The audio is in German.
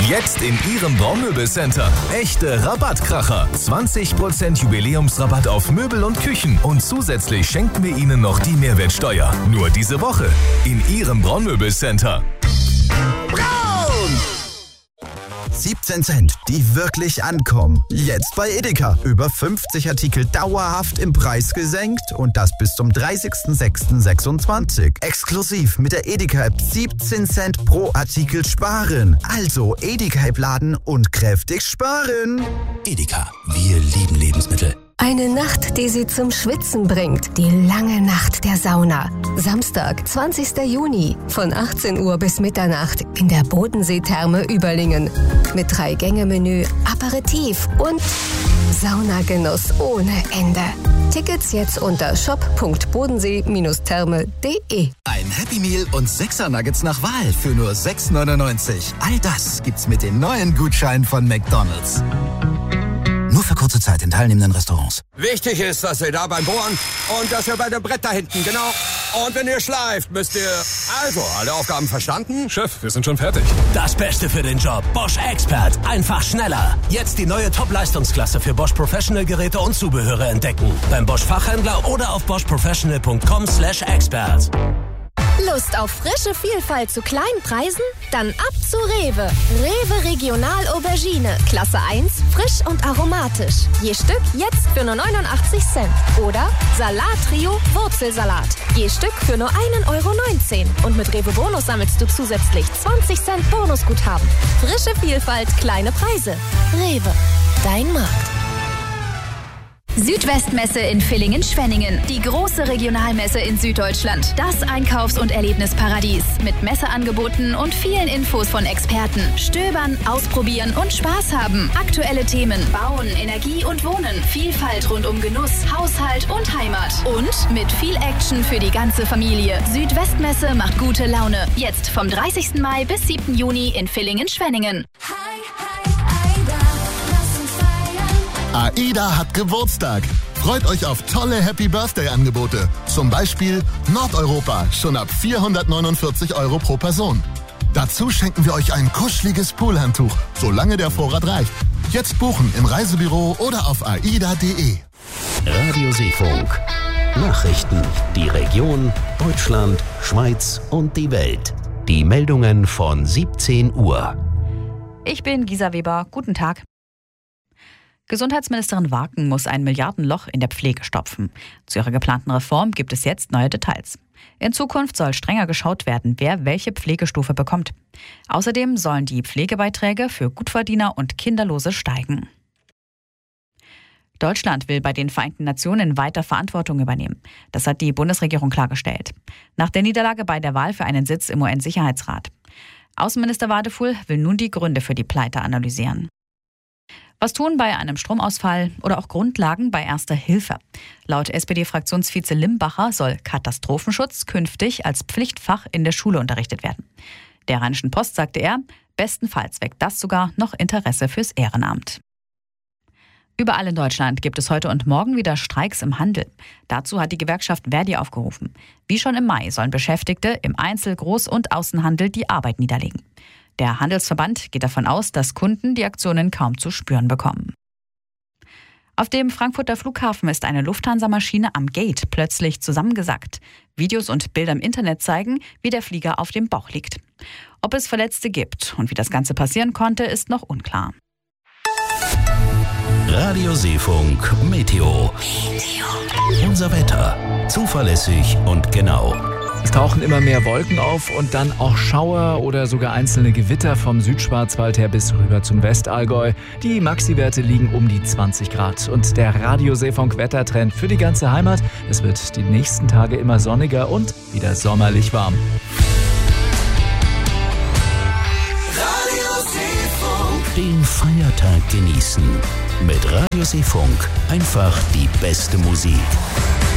Jetzt in Ihrem Braunmöbelcenter. Echte Rabattkracher. 20% Jubiläumsrabatt auf Möbel und Küchen. Und zusätzlich schenken wir Ihnen noch die Mehrwertsteuer. Nur diese Woche in Ihrem Braunmöbelcenter. Braun! 17 Cent, die wirklich ankommen. Jetzt bei Edeka. Über 50 Artikel dauerhaft im Preis gesenkt und das bis zum 30.06.26. Exklusiv mit der Edeka-App 17 Cent pro Artikel sparen. Also Edeka-App laden und kräftig sparen. Edeka, wir lieben Lebensmittel. Eine Nacht, die Sie zum Schwitzen bringt. Die lange Nacht der Sauna. Samstag, 20. Juni, von 18 Uhr bis Mitternacht in der Bodensee-Therme Überlingen. Mit 3-Gänge-Menü, Aperitif und Saunagenuss ohne Ende. Tickets jetzt unter shop.bodensee-therme.de. Ein Happy Meal und 6er Nuggets nach Wahl für nur 6,99. All das gibt's mit den neuen Gutscheinen von McDonald's. Nur für kurze Zeit in teilnehmenden Restaurants. Wichtig ist, dass ihr da beim Bohren und dass ihr bei dem Brett da hinten, genau. Und wenn ihr schleift, müsst ihr... Also, alle Aufgaben verstanden? Chef, wir sind schon fertig. Das Beste für den Job. Bosch Expert. Einfach schneller. Jetzt die neue Top-Leistungsklasse für Bosch Professional-Geräte und Zubehöre entdecken. Beim Bosch Fachhändler oder auf boschprofessional.com/expert. Lust auf frische Vielfalt zu kleinen Preisen? Dann ab zu Rewe. Rewe Regional Aubergine. Klasse 1, frisch und aromatisch. Je Stück jetzt für nur 89 Cent. Oder Salat Trio Wurzelsalat. Je Stück für nur 1,19 Euro. Und mit Rewe Bonus sammelst du zusätzlich 20 Cent Bonusguthaben. Frische Vielfalt, kleine Preise. Rewe, dein Markt. Südwestmesse in Villingen-Schwenningen. Die große Regionalmesse in Süddeutschland. Das Einkaufs- und Erlebnisparadies. Mit Messeangeboten und vielen Infos von Experten. Stöbern, ausprobieren und Spaß haben. Aktuelle Themen. Bauen, Energie und Wohnen. Vielfalt rund um Genuss, Haushalt und Heimat. Und mit viel Action für die ganze Familie. Südwestmesse macht gute Laune. Jetzt vom 30. Mai bis 7. Juni in Villingen-Schwenningen. AIDA hat Geburtstag. Freut euch auf tolle Happy-Birthday-Angebote. Zum Beispiel Nordeuropa, schon ab 449 Euro pro Person. Dazu schenken wir euch ein kuscheliges Poolhandtuch, solange der Vorrat reicht. Jetzt buchen im Reisebüro oder auf aida.de. Radio Seefunk. Nachrichten. Die Region, Deutschland, Schweiz und die Welt. Die Meldungen von 17 Uhr. Ich bin Gisa Weber. Guten Tag. Gesundheitsministerin Warken muss ein Milliardenloch in der Pflege stopfen. Zu ihrer geplanten Reform gibt es jetzt neue Details. In Zukunft soll strenger geschaut werden, wer welche Pflegestufe bekommt. Außerdem sollen die Pflegebeiträge für Gutverdiener und Kinderlose steigen. Deutschland will bei den Vereinten Nationen weiter Verantwortung übernehmen. Das hat die Bundesregierung klargestellt. Nach der Niederlage bei der Wahl für einen Sitz im UN-Sicherheitsrat. Außenminister Wadefuhl will nun die Gründe für die Pleite analysieren. Was tun bei einem Stromausfall oder auch Grundlagen bei Erster Hilfe? Laut SPD-Fraktionsvize Limbacher soll Katastrophenschutz künftig als Pflichtfach in der Schule unterrichtet werden. Der Rheinischen Post sagte er, bestenfalls weckt das sogar noch Interesse fürs Ehrenamt. Überall in Deutschland gibt es heute und morgen wieder Streiks im Handel. Dazu hat die Gewerkschaft Verdi aufgerufen. Wie schon im Mai sollen Beschäftigte im Einzel-, Groß- und Außenhandel die Arbeit niederlegen. Der Handelsverband geht davon aus, dass Kunden die Aktionen kaum zu spüren bekommen. Auf dem Frankfurter Flughafen ist eine Lufthansa-Maschine am Gate plötzlich zusammengesackt. Videos und Bilder im Internet zeigen, wie der Flieger auf dem Bauch liegt. Ob es Verletzte gibt und wie das Ganze passieren konnte, ist noch unklar. Radio Seefunk Meteo. Unser Wetter. Zuverlässig und genau. Es tauchen immer mehr Wolken auf und dann auch Schauer oder sogar einzelne Gewitter vom Südschwarzwald her bis rüber zum Westallgäu. Die Maxi-Werte liegen um die 20 Grad. Und der Radio Seefunk Wettertrend für die ganze Heimat. Es wird die nächsten Tage immer sonniger und wieder sommerlich warm. Radio Seefunk. Den Feiertag genießen. Mit Radio Seefunk. Einfach die beste Musik.